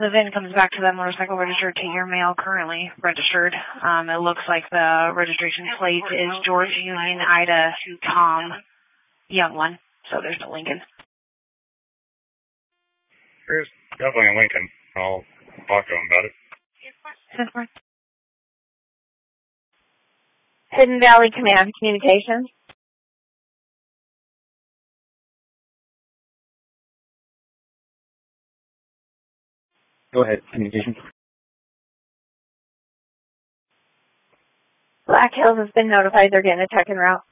The VIN comes back to that motorcycle registered to your mail, currently registered. It looks like the registration plate is George Union Ida Tom Young one. So there's no Lincoln. There's definitely a Lincoln. I'll talk to him about it. Hidden Valley Command Communications. Go ahead, communication. Black Hills has been notified they're getting a tech en route.